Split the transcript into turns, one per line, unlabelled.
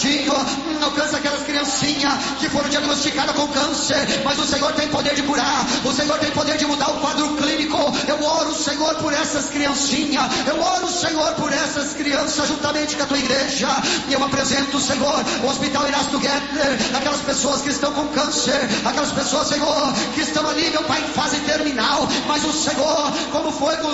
pertinho, alcança aquelas criancinhas que foram diagnosticadas com câncer, mas o Senhor tem poder de curar, o Senhor tem poder de mudar o quadro clínico. Eu oro, Senhor, por essas criancinhas, eu oro, Senhor, por essas crianças, juntamente com a tua igreja, e eu apresento, Senhor, o Hospital Erasto Gettler, aquelas pessoas que estão com câncer, aquelas pessoas, Senhor, que estão ali, meu Pai, em fase terminal, mas o Senhor, como foi com